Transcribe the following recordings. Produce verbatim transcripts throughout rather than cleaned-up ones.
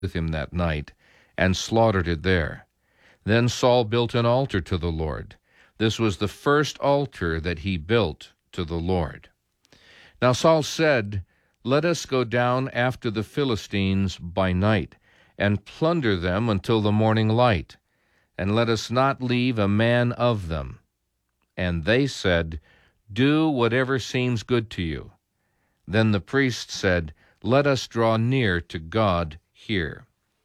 with him that night, and slaughtered it there. Then Saul built an altar to the Lord. This was the first altar that he built to the Lord. Now Saul said, "Let us go down after the Philistines by night, and plunder them until the morning light, and let us not leave a man of them." And they said, "Do whatever seems good to you." Then the priest said, "Let us draw near to God here."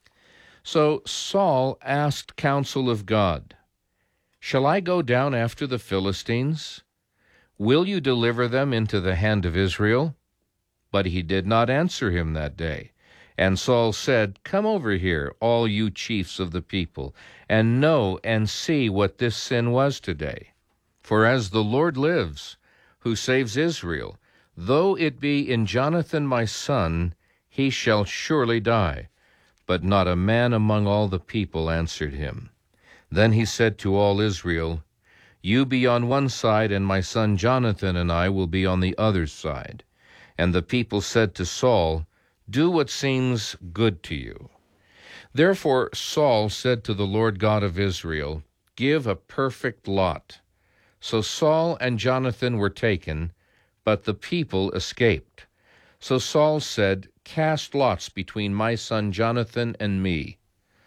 So Saul asked counsel of God, "Shall I go down after the Philistines? Will you deliver them into the hand of Israel?" But he did not answer him that day. And Saul said, "Come over here, all you chiefs of the people, and know and see what this sin was today. For as the Lord lives, who saves Israel, though it be in Jonathan my son, he shall surely die." But not a man among all the people answered him. Then he said to all Israel, "You be on one side, and my son Jonathan and I will be on the other side." And the people said to Saul, "Do what seems good to you." Therefore Saul said to the Lord God of Israel, "Give a perfect lot." So Saul and Jonathan were taken, but the people escaped. So Saul said, "Cast lots between my son Jonathan and me."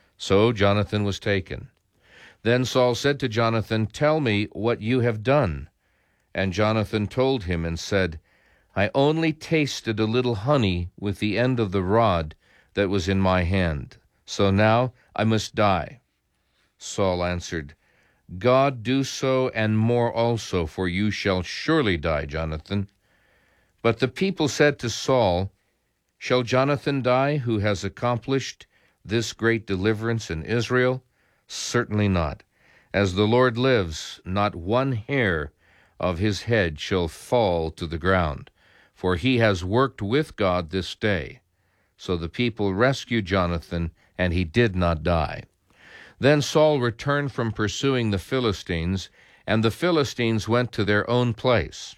So Jonathan was taken. Then Saul said to Jonathan, "Tell me what you have done." And Jonathan told him and said, "I only tasted a little honey with the end of the rod that was in my hand. So now I must die." Saul answered, "God do so and more also, for you shall surely die, Jonathan." But the people said to Saul, "Shall Jonathan die, who has accomplished this great deliverance in Israel? Certainly not. As the Lord lives, not one hair of his head shall fall to the ground, for he has worked with God this day." So the people rescued Jonathan, and he did not die. Then Saul returned from pursuing the Philistines, and the Philistines went to their own place.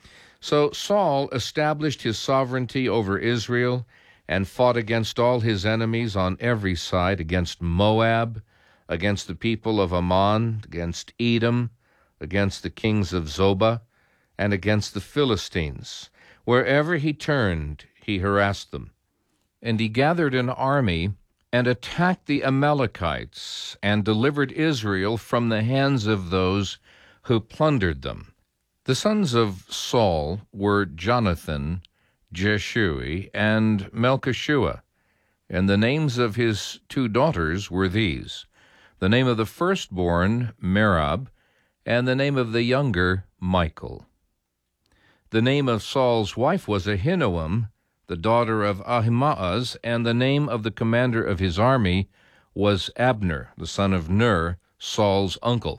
So Saul established his sovereignty over Israel and fought against all his enemies on every side, against Moab, against the people of Ammon, against Edom, against the kings of Zobah, and against the Philistines. Wherever he turned, he harassed them. And he gathered an army and attacked the Amalekites and delivered Israel from the hands of those who plundered them. The sons of Saul were Jonathan, Jeshui, and Melchishua, and the names of his two daughters were these: the name of the firstborn, Merab, and the name of the younger, Michal. The name of Saul's wife was Ahinoam, the daughter of Ahimaaz, and the name of the commander of his army was Abner, the son of Ner, Saul's uncle.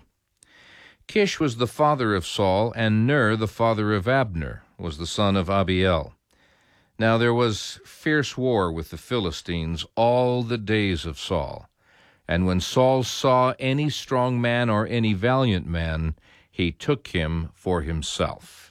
Kish was the father of Saul, and Ner, the father of Abner, was the son of Abiel. Now there was fierce war with the Philistines all the days of Saul. And when Saul saw any strong man or any valiant man, he took him for himself.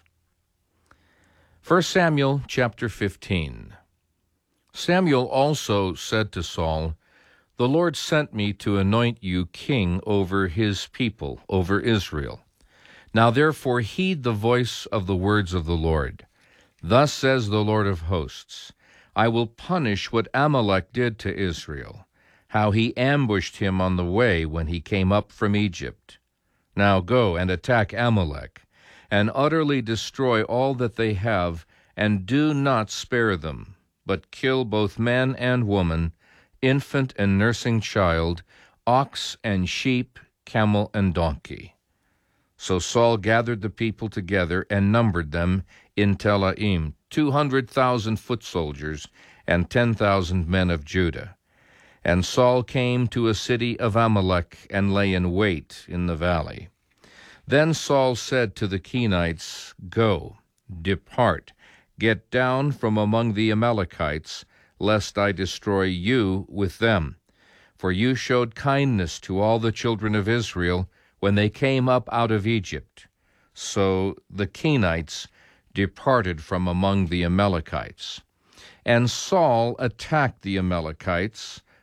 First Samuel chapter fifteen. Samuel also said to Saul, "The Lord sent me to anoint you king over his people, over Israel. Now therefore heed the voice of the words of the Lord. Thus says the Lord of hosts, I will punish what Amalek did to Israel, how he ambushed him on the way when he came up from Egypt. Now go and attack Amalek, and utterly destroy all that they have, and do not spare them, but kill both man and woman, infant and nursing child, ox and sheep, camel and donkey." So Saul gathered the people together and numbered them in Telaim, two hundred thousand foot soldiers and ten thousand men of Judah. And Saul came to a city of Amalek and lay in wait in the valley. Then Saul said to the Kenites, "Go, depart, get down from among the Amalekites, lest I destroy you with them. For you showed kindness to all the children of Israel when they came up out of Egypt." So the Kenites departed from among the Amalekites. And Saul attacked the Amalekites,